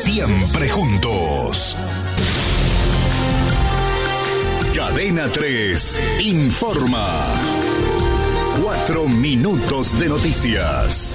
siempre juntos. Cadena 3 informa. 4 minutos de noticias.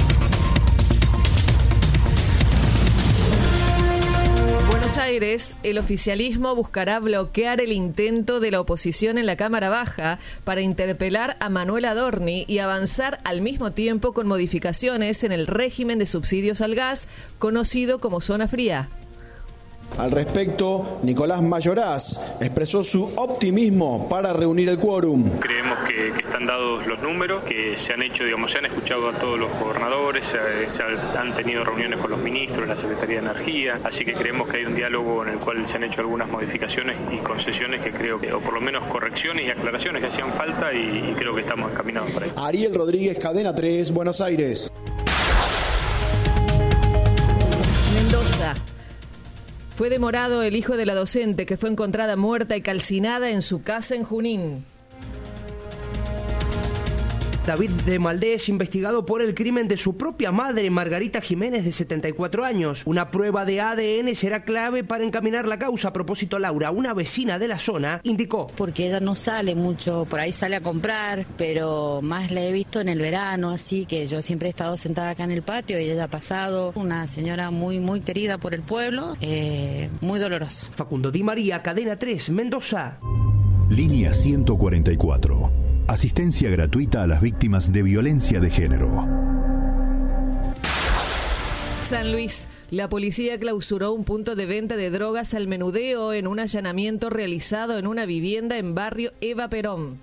Buenos Aires, el oficialismo buscará bloquear el intento de la oposición en la Cámara Baja para interpelar a Manuel Adorni y avanzar al mismo tiempo con modificaciones en el régimen de subsidios al gas, conocido como zona fría. Al respecto, Nicolás Mayoraz expresó su optimismo para reunir el quórum. Creemos que están dados los números, que se han hecho, se han escuchado a todos los gobernadores, se han tenido reuniones con los ministros, la Secretaría de Energía, así que creemos que hay un diálogo en el cual se han hecho algunas modificaciones y concesiones que creo que, o por lo menos correcciones y aclaraciones que hacían falta y creo que estamos encaminados para eso. Ariel Rodríguez, Cadena 3, Buenos Aires. Mendoza. Fue demorado el hijo de la docente que fue encontrada muerta y calcinada en su casa en Junín. David de Maldés, investigado por el crimen de su propia madre, Margarita Jiménez, de 74 años. Una prueba de ADN será clave para encaminar la causa. A propósito, Laura, una vecina de la zona, indicó: porque ella no sale mucho, por ahí sale a comprar, pero más la he visto en el verano, así que yo siempre he estado sentada acá en el patio y ella ha pasado. Una señora muy, muy querida por el pueblo, muy doloroso. Facundo Di María, Cadena 3, Mendoza. Línea 144. Asistencia gratuita a las víctimas de violencia de género. San Luis. La policía clausuró un punto de venta de drogas al menudeo en un allanamiento realizado en una vivienda en barrio Eva Perón.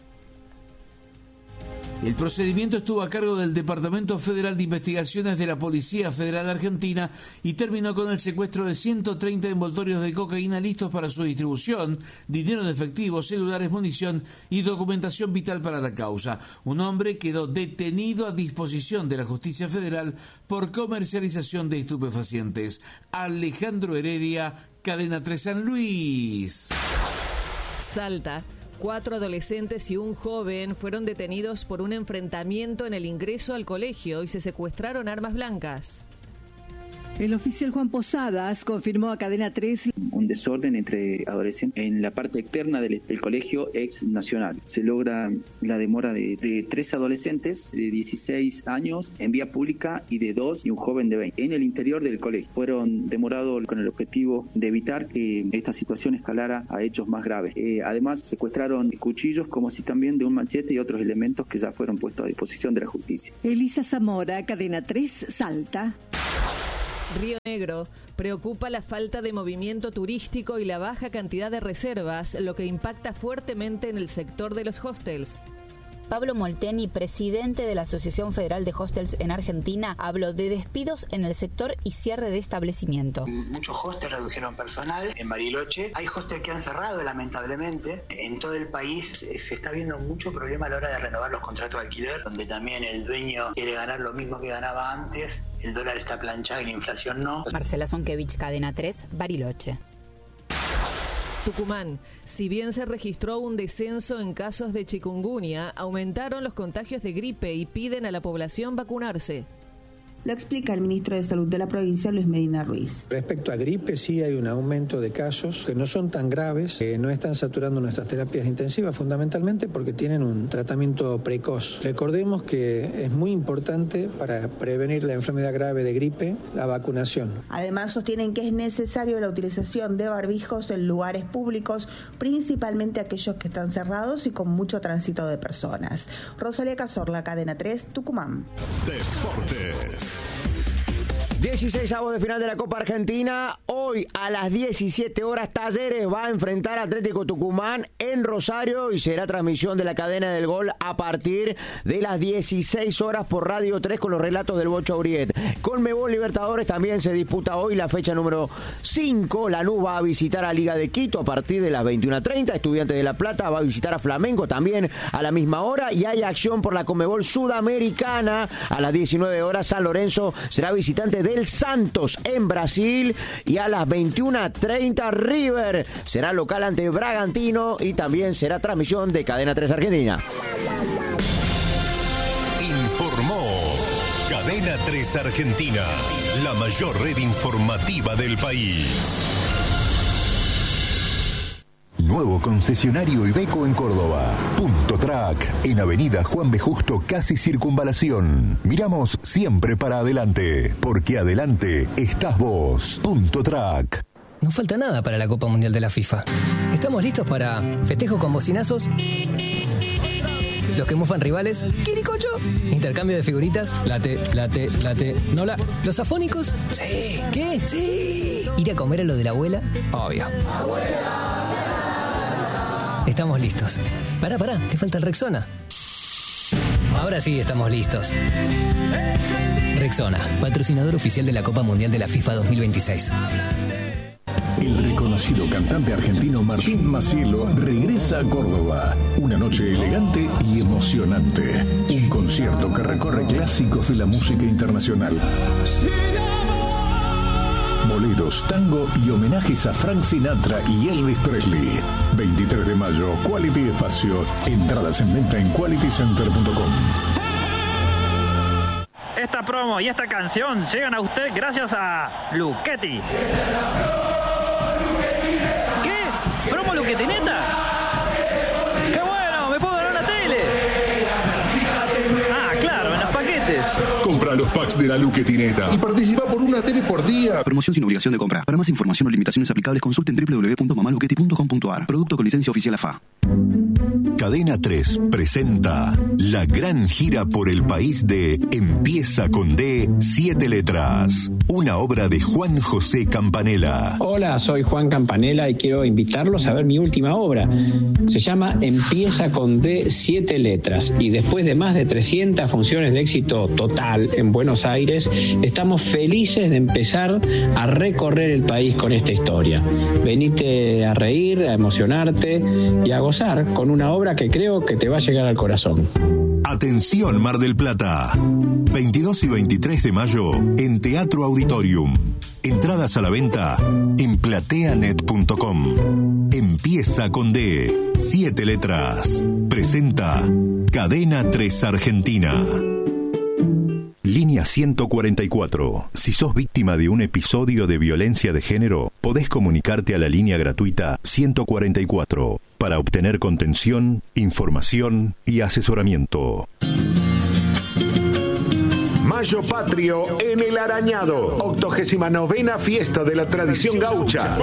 El procedimiento estuvo a cargo del Departamento Federal de Investigaciones de la Policía Federal Argentina y terminó con el secuestro de 130 envoltorios de cocaína listos para su distribución, dinero en efectivo, celulares, munición y documentación vital para la causa. Un hombre quedó detenido a disposición de la Justicia Federal por comercialización de estupefacientes. Alejandro Heredia, Cadena 3 San Luis. Salta. 4 adolescentes y un joven fueron detenidos por un enfrentamiento en el ingreso al colegio y se secuestraron armas blancas. El oficial Juan Posadas confirmó a Cadena 3 un desorden entre adolescentes en la parte externa del colegio ex nacional. Se logra la demora de 3 adolescentes de 16 años en vía pública y de 2 y un joven de 20 en el interior del colegio. Fueron demorados con el objetivo de evitar que esta situación escalara a hechos más graves. Además, secuestraron cuchillos, como así también de un machete y otros elementos que ya fueron puestos a disposición de la justicia. Elisa Zamora, Cadena 3, Salta. Río Negro. Preocupa la falta de movimiento turístico y la baja cantidad de reservas, lo que impacta fuertemente en el sector de los hostels. Pablo Molteni, presidente de la Asociación Federal de Hostels en Argentina, habló de despidos en el sector y cierre de establecimiento. Muchos hostels redujeron personal. En Bariloche hay hostels que han cerrado, lamentablemente. En todo el país se está viendo mucho problema a la hora de renovar los contratos de alquiler, donde también el dueño quiere ganar lo mismo que ganaba antes. El dólar está planchado y la inflación no. Marcela Zonkevich, Cadena 3, Bariloche. Tucumán. Si bien se registró un descenso en casos de chikungunya, aumentaron los contagios de gripe y piden a la población vacunarse. Lo explica el ministro de Salud de la provincia, Luis Medina Ruiz. Respecto a gripe, sí hay un aumento de casos que no son tan graves, que no están saturando nuestras terapias intensivas, fundamentalmente porque tienen un tratamiento precoz. Recordemos que es muy importante para prevenir la enfermedad grave de gripe la vacunación. Además, sostienen que es necesario la utilización de barbijos en lugares públicos, principalmente aquellos que están cerrados y con mucho tránsito de personas. Rosalía Cazorla, Cadena 3, Tucumán. Deportes. 16avos de final de la Copa Argentina. Hoy a las 17 horas Talleres va a enfrentar a Atlético Tucumán en Rosario y será transmisión de la cadena del gol a partir de las 16 horas por Radio 3 con los relatos del Bocha Uriet. Conmebol Libertadores también se disputa hoy la fecha número 5. Lanús va a visitar a Liga de Quito a partir de las 21:30. Estudiantes de La Plata va a visitar a Flamengo también a la misma hora y hay acción por la Conmebol Sudamericana. A las 19 horas San Lorenzo será visitante del Santos en Brasil y a las 21:30 River será local ante Bragantino y también será transmisión de Cadena 3 Argentina. Informó Cadena Cadena 3 Argentina, la mayor red informativa del país. Nuevo concesionario Iveco en Córdoba. Punto Track, en Avenida Juan B. Justo, casi Circunvalación. Miramos siempre para adelante, porque adelante estás vos. Punto Track. No falta nada para la Copa Mundial de la FIFA. Estamos listos para festejo con bocinazos, los que mufan rivales, quiricocho, intercambio de figuritas, late, nola, los afónicos, sí, ¿qué? Sí, ir a comer a lo de la abuela, obvio. Estamos listos. Pará, te falta el Rexona. Ahora sí estamos listos. Rexona, patrocinador oficial de la Copa Mundial de la FIFA 2026. El reconocido cantante argentino Martín Macielo regresa a Córdoba. Una noche elegante y emocionante. Un concierto que recorre clásicos de la música internacional. Boleros, tango y homenajes a Frank Sinatra y Elvis Presley. 23 de mayo, Quality Espacio. Entradas en venta en qualitycenter.com. Esta promo y esta canción llegan a usted gracias a Luchetti. ¿Qué? ¿Promo Luchetti, neta? ¡Qué bueno! ¡Me puedo ganar una tele! Ah, claro, en los paquetes. Compra los packs de la Luchetineta y participa por una tele por día. Promoción sin obligación de compra. Para más información o limitaciones aplicables, consulten www.mamaluchetti.com.ar. Producto con licencia oficial AFA. Cadena 3 presenta la gran gira por el país de Empieza con D, 7 letras. Una obra de Juan José Campanella. Hola, soy Juan Campanella y quiero invitarlos a ver mi última obra. Se llama Empieza con D, 7 letras. Y después de más de 300 funciones de éxito total en Buenos Aires, estamos felices de empezar a recorrer el país con esta historia. Venite a reír, a emocionarte y a gozar con una obra que creo que te va a llegar al corazón. Atención, Mar del Plata. 22 y 23 de mayo en Teatro Auditorium. Entradas a la venta en plateanet.com. Empieza con D, 7 letras. Presenta Cadena 3 Argentina. Línea 144. Si sos víctima de un episodio de violencia de género, podés comunicarte a la línea gratuita 144 para obtener contención, información y asesoramiento. Mayo Patrio en El Arañado, 89ª fiesta de la tradición gaucha.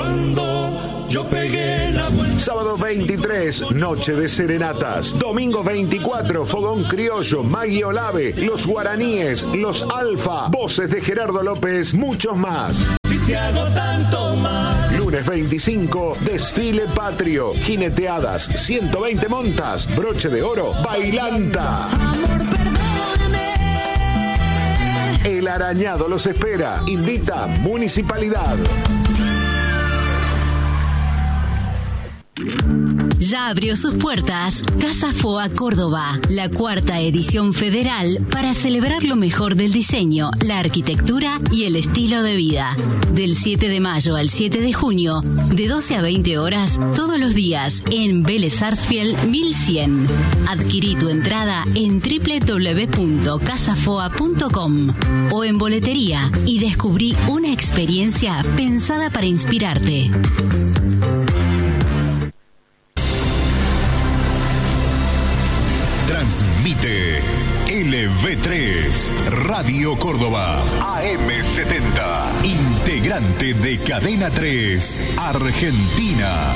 Sábado 23, noche de serenatas. Domingo 24, fogón criollo, Maggie Olave, los guaraníes, los alfa, voces de Gerardo López, muchos más. Si te hago tanto más. Lunes 25, desfile patrio, jineteadas, 120 montas, broche de oro, bailanta. El Arañado los espera. Invita Municipalidad. Ya abrió sus puertas Casa Foa Córdoba, la 4ª edición federal para celebrar lo mejor del diseño, la arquitectura y el estilo de vida. Del 7 de mayo al 7 de junio, de 12 a 20 horas, todos los días, en Vélez Sarsfield 1100. Adquirí tu entrada en www.casafoa.com o en boletería y descubrí una experiencia pensada para inspirarte. Transmite LV3 Radio Córdoba AM70, integrante de Cadena 3 Argentina.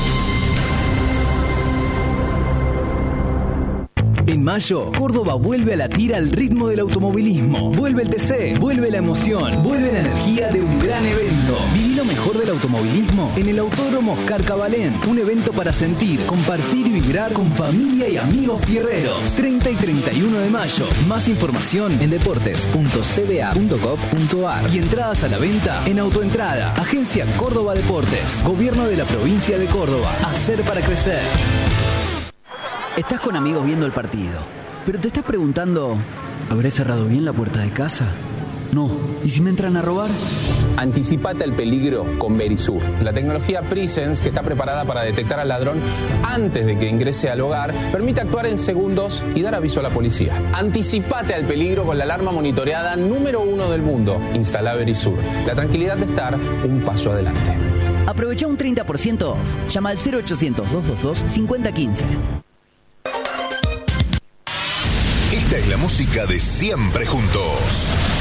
En mayo, Córdoba vuelve a latir al ritmo del automovilismo. Vuelve el TC, vuelve la emoción, vuelve la energía de un gran evento. Viví lo mejor del automovilismo en el Autódromo Oscar Cabalén. Un evento para sentir, compartir y vibrar con familia y amigos fierreros. 30 y 31 de mayo. Más información en deportes.cba.gov.ar y entradas a la venta en Autoentrada. Agencia Córdoba Deportes. Gobierno de la provincia de Córdoba. Hacer para crecer. Estás con amigos viendo el partido, pero te estás preguntando, ¿habré cerrado bien la puerta de casa? No. ¿Y si me entran a robar? Anticipate al peligro con Verisur, la tecnología Presence que está preparada para detectar al ladrón antes de que ingrese al hogar, permite actuar en segundos y dar aviso a la policía. Anticipate al peligro con la alarma monitoreada número 1 del mundo. Instala Verisur, la tranquilidad de estar un paso adelante. Aprovecha un 30% off. Llama al 0800-222-5015. Esta es la música de Siempre Juntos.